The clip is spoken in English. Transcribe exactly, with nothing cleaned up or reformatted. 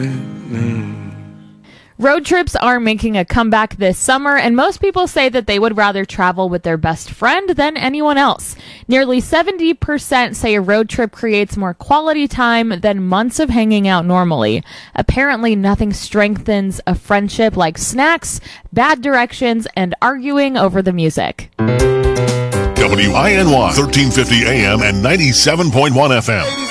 Road trips are making a comeback this summer, and most people say that they would rather travel with their best friend than anyone else. Nearly seventy percent say a road trip creates more quality time than months of hanging out normally. Apparently, nothing strengthens a friendship like snacks, bad directions, and arguing over the music. W I N Y, thirteen fifty A M and ninety-seven point one F M.